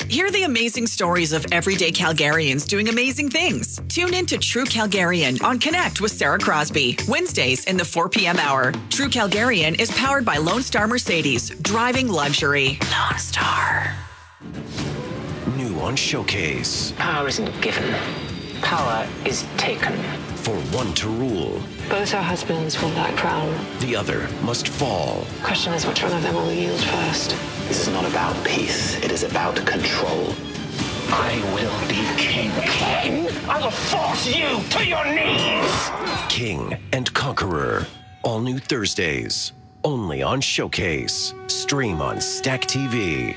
Hear the amazing stories of everyday Calgarians doing amazing things. Tune in to True Calgarian on Connect with Sarah Crosby, Wednesdays in the 4 p.m. hour. True Calgarian is powered by Lone Star Mercedes, driving luxury. Lone Star. New on Showcase. Power isn't given. Power is taken. For one to rule. Both our husbands want that crown. The other must fall. Question is which one of them will yield first. This is not about peace. It is about control. I will be king. King! I will force you to your knees! King and Conqueror. All new Thursdays. Only on Showcase. Stream on Stack TV.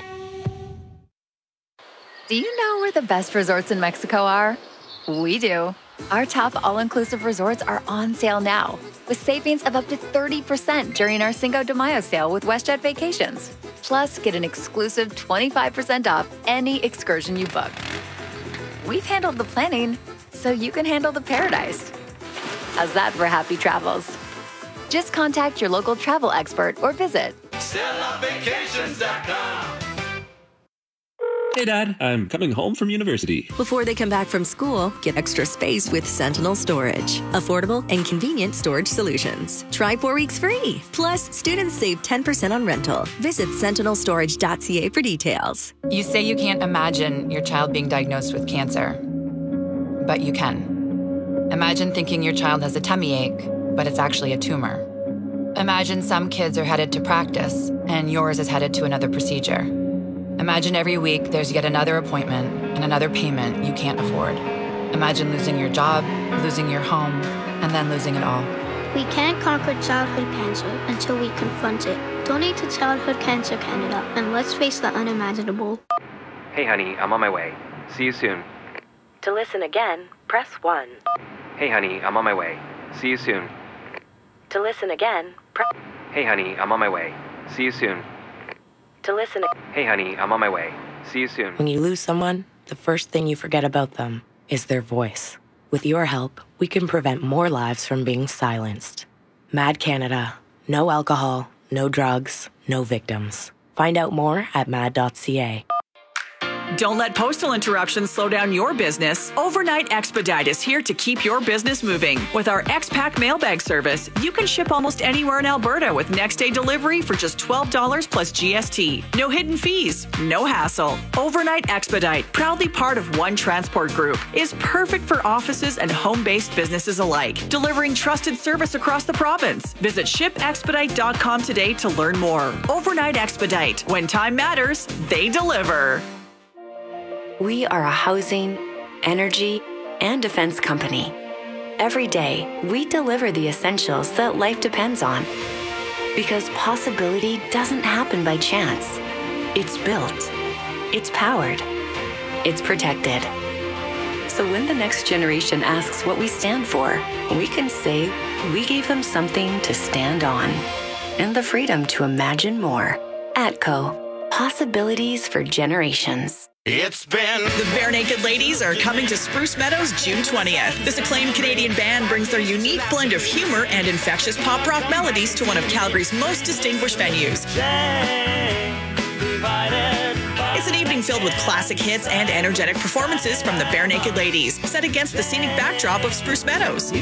Do you know where the best resorts in Mexico are? We do. Our top all-inclusive resorts are on sale now, with savings of up to 30% during our Cinco de Mayo sale with WestJet Vacations. Plus, get an exclusive 25% off any excursion you book. We've handled the planning, so you can handle the paradise. How's that for happy travels? Just contact your local travel expert or visit StellaVacations.com. Hey, Dad, I'm coming home from university. Before they come back from school, get extra space with Sentinel Storage. Affordable and convenient storage solutions. Try 4 weeks free. Plus, students save 10% on rental. Visit sentinelstorage.ca for details. You say you can't imagine your child being diagnosed with cancer, but you can. Imagine thinking your child has a tummy ache, but it's actually a tumor. Imagine some kids are headed to practice, and yours is headed to another procedure. Imagine every week there's yet another appointment and another payment you can't afford. Imagine losing your job, losing your home, and then losing it all. We can't conquer childhood cancer until we confront it. Donate to Childhood Cancer Canada and let's face the unimaginable. Hey honey, I'm on my way. See you soon. To listen again, press 1. Hey honey, I'm on my way. See you soon. To listen again, Hey honey, I'm on my way. See you soon. To listen. Hey honey, I'm on my way. See you soon. When you lose someone, the first thing you forget about them is their voice. With your help, we can prevent more lives from being silenced. MAD Canada. No alcohol, no drugs, no victims. Find out more at mad.ca. Don't let postal interruptions slow down your business. Overnight Expedite is here to keep your business moving. With our X-Pack mailbag service, you can ship almost anywhere in Alberta with next-day delivery for just $12 plus GST. No hidden fees, no hassle. Overnight Expedite, proudly part of One Transport Group, is perfect for offices and home-based businesses alike, delivering trusted service across the province. Visit shipexpedite.com today to learn more. Overnight Expedite. When time matters, they deliver. We are a housing, energy, and defense company. Every day, we deliver the essentials that life depends on. Because possibility doesn't happen by chance. It's built. It's powered. It's protected. So when the next generation asks what we stand for, we can say we gave them something to stand on. And the freedom to imagine more. ATCO. Possibilities for generations. It's been... The Bare Naked Ladies are coming to Spruce Meadows June 20th. This acclaimed Canadian band brings their unique blend of humor and infectious pop rock melodies to one of Calgary's most distinguished venues. It's an evening filled with classic hits and energetic performances from the Bare Naked Ladies, set against the scenic backdrop of Spruce Meadows.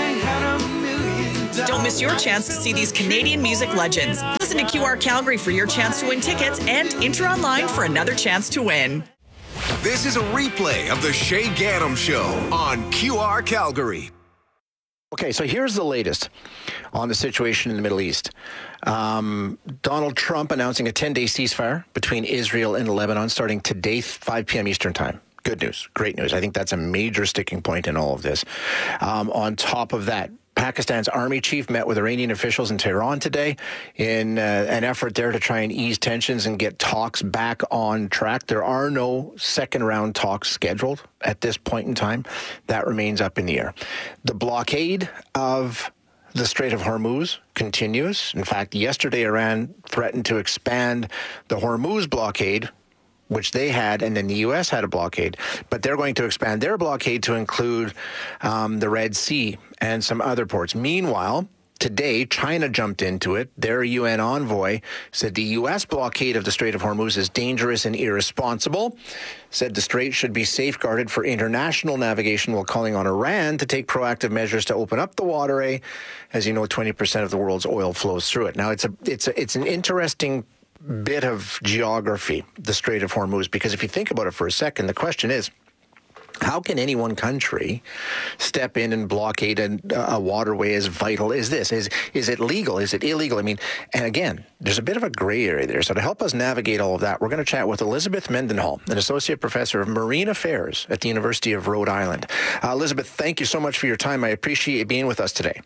Don't miss your chance to see these Canadian music legends. Listen to QR Calgary for your chance to win tickets and enter online for another chance to win. This is a replay of the Shay Gaddam Show on QR Calgary. Okay, so here's the latest on the situation in the Middle East. Donald Trump announcing a 10-day ceasefire between Israel and Lebanon starting today, 5 p.m. Eastern Time. Good news, great news. I think that's a major sticking point in all of this. On top of that, Pakistan's army chief met with Iranian officials in Tehran today in an effort there to try and ease tensions and get talks back on track. There are no second-round talks scheduled at this point in time. That remains up in the air. The blockade of the Strait of Hormuz continues. In fact, yesterday Iran threatened to expand the Hormuz blockade, which they had, and then the U.S. had a blockade. But they're going to expand their blockade to include the Red Sea and some other ports. Meanwhile, Today, China jumped into it. Their UN envoy said the U.S. blockade of the Strait of Hormuz is dangerous and irresponsible. Said the strait should be safeguarded for international navigation, while calling on Iran to take proactive measures to open up the waterway. As you know, 20% of the world's oil flows through it. Now, it's an interesting bit of geography, the Strait of Hormuz, because if you think about it for a second, the question is, how can any one country step in and blockade a waterway as vital as this? Is it legal? Is it illegal? I mean, and again, there's a bit of a gray area there. So to help us navigate all of that, we're going to chat with Elizabeth Mendenhall, an associate professor of marine affairs at the University of Rhode Island. Elizabeth, thank you so much for your time. I appreciate you being with us today.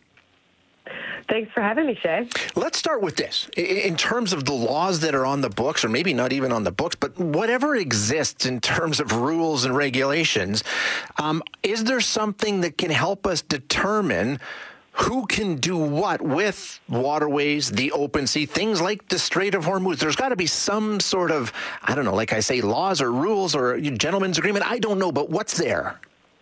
Thanks for having me, Shay. Let's start with this. In terms of the laws that are on the books, or maybe not even on the books, but whatever exists in terms of rules and regulations, is there something that can help us determine who can do what with waterways, the open sea, things like the Strait of Hormuz? There's got to be some sort of, I don't know, like I say, laws or rules or gentleman's agreement. I don't know, but what's there?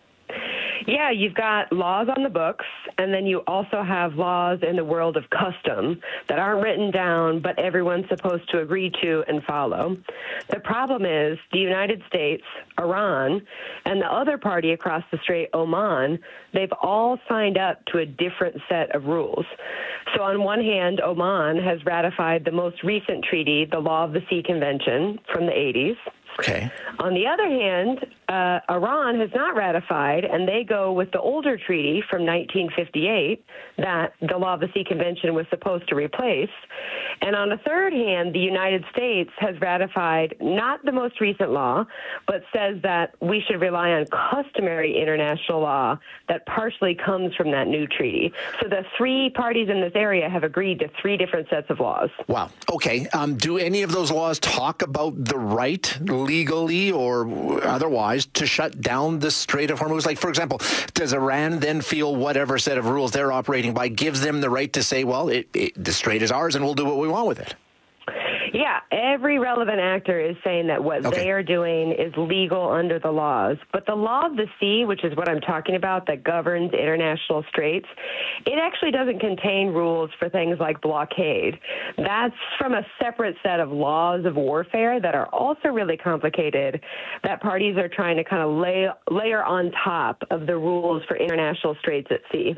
Yeah, you've got laws on the books, and then you also have laws in the world of custom that aren't written down, but everyone's supposed to agree to and follow. The problem is the United States, Iran, and the other party across the strait, Oman, they've all signed up to a different set of rules. So on one hand, Oman has ratified the most recent treaty, the Law of the Sea Convention from the 80s. Okay. On the other hand, Iran has not ratified, and they go with the older treaty from 1958 that the Law of the Sea Convention was supposed to replace. And on the third hand, the United States has ratified not the most recent law, but says that we should rely on customary international law that partially comes from that new treaty. So the three parties in this area have agreed to three different sets of laws. Wow. Okay. Do any of those laws talk about the right, legally or otherwise, to shut down the Strait of Hormuz? Like, for example, does Iran then feel whatever set of rules they're operating by gives them the right to say, well, the strait is ours and we'll do what we want with it? Yeah, every relevant actor is saying that what they are doing is legal under the laws. But the Law of the Sea, which is what I'm talking about, that governs international straits, it actually doesn't contain rules for things like blockade. That's from a separate set of laws of warfare that are also really complicated, that parties are trying to kind of layer on top of the rules for international straits at sea.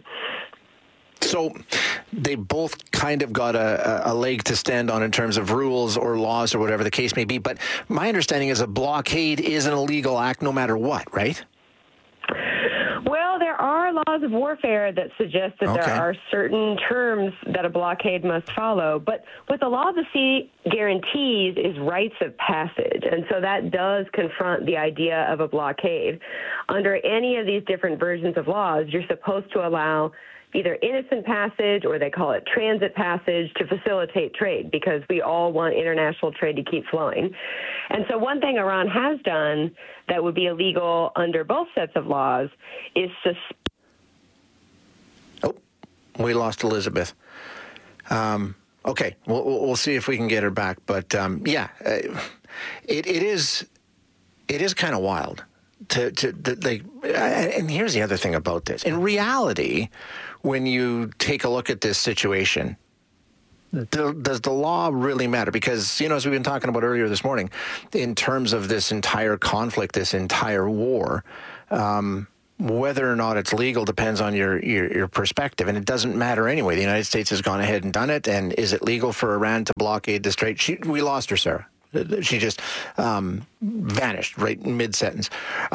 So they both kind of got a leg to stand on in terms of rules or laws or whatever the case may be. But my understanding is a blockade is an illegal act no matter what, right? Well, there are laws of warfare that suggest that there are certain terms that a blockade must follow. But what the Law of the Sea guarantees is rights of passage. And so that does confront the idea of a blockade. Under any of these different versions of laws, you're supposed to allow either innocent passage or they call it transit passage to facilitate trade, because we all want international trade to keep flowing. And so one thing Iran has done that would be illegal under both sets of laws is we lost Elizabeth. Okay, we'll see if we can get her back. But it is kind of wild. And here's the other thing about this. In reality, when you take a look at this situation, does the law really matter? Because, as we've been talking about earlier this morning, in terms of this entire conflict, this entire war, whether or not it's legal depends on your perspective, and it doesn't matter anyway. The United States has gone ahead and done it, and is it legal for Iran to blockade the strait? We lost her, Sarah. She just vanished right in mid-sentence.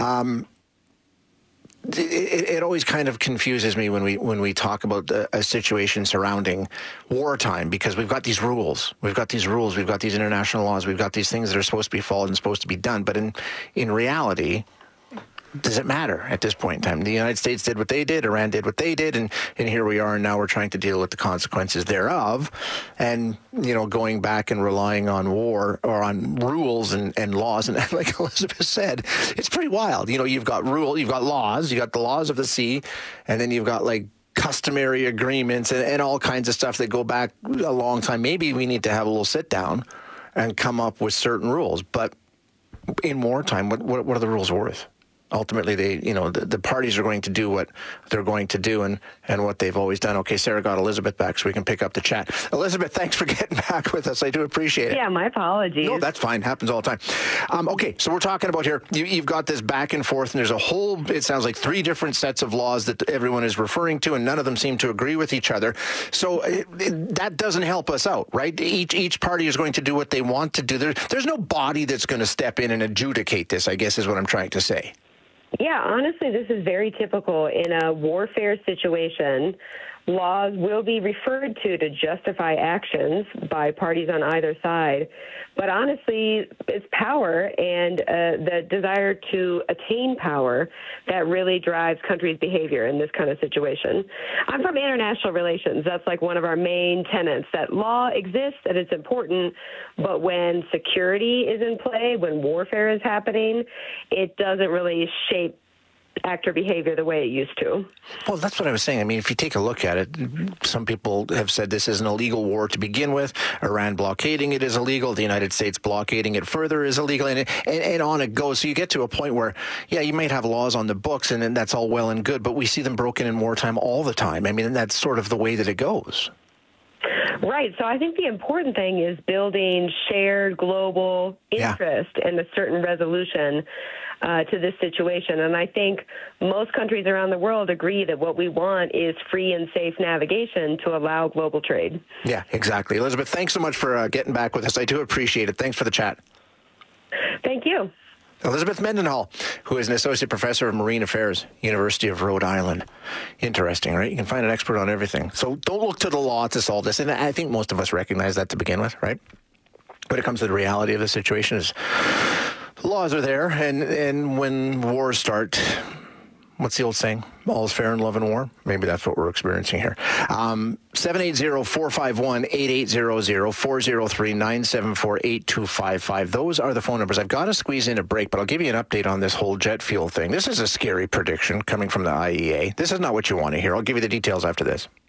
It always kind of confuses me when we talk about a situation surrounding wartime, because we've got these rules, we've got these international laws, we've got these things that are supposed to be followed and supposed to be done. But in reality, does it matter at this point in time? The United States did what they did, Iran did what they did, and here we are, and now we're trying to deal with the consequences thereof. And, going back and relying on war or on rules and laws, and like Elizabeth said, it's pretty wild. You've got you've got laws, you got the laws of the sea, and then you've got like customary agreements and all kinds of stuff that go back a long time. Maybe we need to have a little sit down and come up with certain rules. But in wartime, what are the rules worth? Ultimately, the parties are going to do what they're going to do and what they've always done. Okay, Sarah got Elizabeth back so we can pick up the chat. Elizabeth, thanks for getting back with us. I do appreciate it. Yeah, my apologies. No, that's fine. Happens all the time. Okay, so we're talking about here, you've got this back and forth, and there's a whole, it sounds like 3 different sets of laws that everyone is referring to, and none of them seem to agree with each other. So that doesn't help us out, right? Each party is going to do what they want to do. There's no body that's going to step in and adjudicate this, I guess is what I'm trying to say. Yeah, honestly, this is very typical in a warfare situation. Laws will be referred to justify actions by parties on either side. But honestly, it's power and the desire to attain power that really drives countries' behavior in this kind of situation. I'm from international relations. That's like one of our main tenets, that law exists and it's important, but when security is in play, when warfare is happening, it doesn't really shape actor behavior the way it used to. Well, that's what I was saying. I mean, if you take a look at it, some people have said this is an illegal war to begin with. Iran blockading it is illegal. The United States blockading it further is illegal, and on it goes. So you get to a point where, yeah, you might have laws on the books, and that's all well and good, but we see them broken in wartime all the time. I mean, and that's sort of the way that it goes. Right. So I think the important thing is building shared global interest and a certain resolution to this situation. And I think most countries around the world agree that what we want is free and safe navigation to allow global trade. Yeah, exactly. Elizabeth, thanks so much for getting back with us. I do appreciate it. Thanks for the chat. Thank you. Elizabeth Mendenhall, who is an associate professor of marine affairs, University of Rhode Island. Interesting, right? You can find an expert on everything. So don't look to the law to solve this. And I think most of us recognize that to begin with, right? When it comes to the reality of the situation, is laws are there, and when wars start, what's the old saying? All is fair in love and war. Maybe that's what we're experiencing here. 780-451-8800, 403-974-8255. Those are the phone numbers. I've got to squeeze in a break, but I'll give you an update on this whole jet fuel thing. This is a scary prediction coming from the IEA. This is not what you want to hear. I'll give you the details after this.